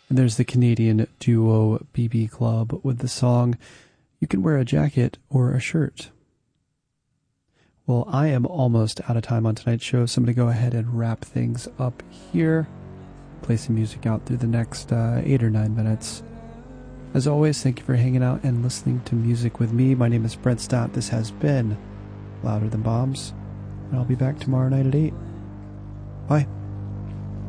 And there's the Canadian duo BB Club with the song You Can Wear a Jacket or a Shirt. Well, I am almost out of time on tonight's show, so I'm going to go ahead and wrap things up here. Play some music out through the next 8 or 9 minutes. As always, thank you for hanging out and listening to music with me. My name is Brent Stott. This has been Louder Than Bombs, and I'll be back tomorrow night at 8. Bye.